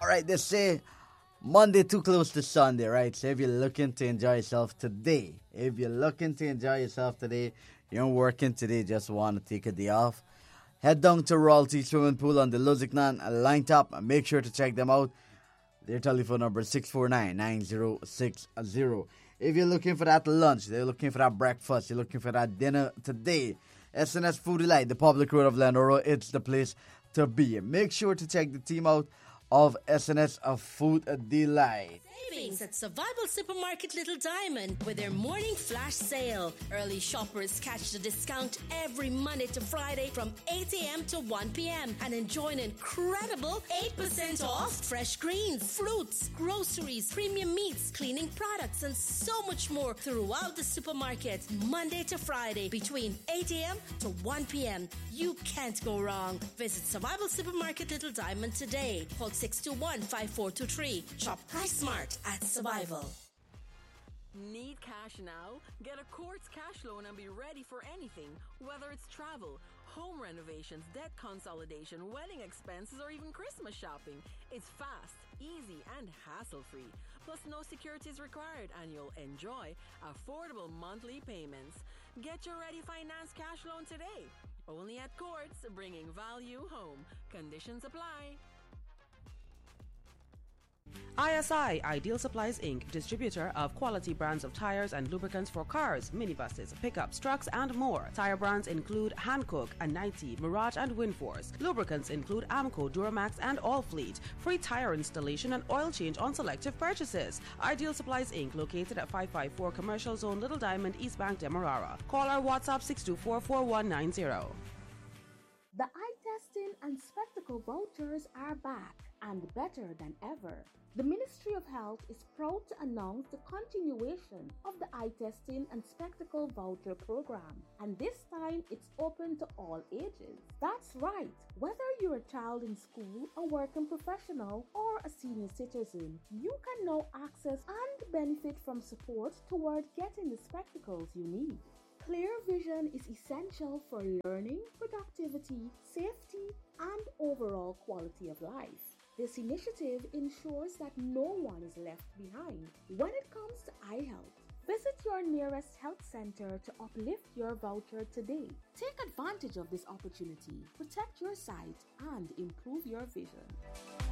right, they say Monday too close to Sunday, right? So if you're looking to enjoy yourself today, you're working today, just want to take a day off, head down to Royalty Swimming Pool on the Lusignan Line Top and make sure to check them out. Their telephone number is 649-9060. If you're looking for that lunch, they're looking for that breakfast, you're looking for that dinner today, SNS Food Delight, the public road of Lenora, it's the place to be. Make sure to check the team out of SNS Food Delight. Savings at Survival Supermarket Little Diamond with their morning flash sale. Early shoppers catch the discount every Monday to Friday from 8 a.m. to 1 p.m. and enjoy an incredible 8% off fresh greens, fruits, groceries, premium meats, cleaning products, and so much more throughout the supermarket Monday to Friday between 8 a.m. to 1 p.m. You can't go wrong. Visit Survival Supermarket Little Diamond today. Call 621-5423. Shop Price Smart at Survival. Need cash now? Get a Quartz cash loan and be ready for anything, whether it's travel, home renovations, debt consolidation, wedding expenses, or even Christmas shopping. It's fast, easy, and hassle-free. Plus, no securities required, and you'll enjoy affordable monthly payments. Get your Ready Finance cash loan today. Only at Quartz, bringing value home. Conditions apply. ISI, Ideal Supplies Inc., distributor of quality brands of tires and lubricants for cars, minibuses, pickups, trucks, and more. Tire brands include Hankook, Anite, Mirage, and Winforce. Lubricants include Amco, Duramax, and Allfleet. Free tire installation and oil change on selective purchases. Ideal Supplies Inc., located at 554 Commercial Zone, Little Diamond, East Bank, Demerara. Call our WhatsApp 624-4190. The eye testing and spectacle vouchers are back and better than ever. The Ministry of Health is proud to announce the continuation of the eye testing and spectacle voucher program, and this time it's open to all ages. That's right, whether you're a child in school, a working professional, or a senior citizen, you can now access and benefit from support toward getting the spectacles you need. Clear vision is essential for learning, productivity, safety, and overall quality of life. This initiative ensures that no one is left behind when it comes to eye health. Visit your nearest health center to uplift your voucher today. Take advantage of this opportunity, protect your sight, and improve your vision.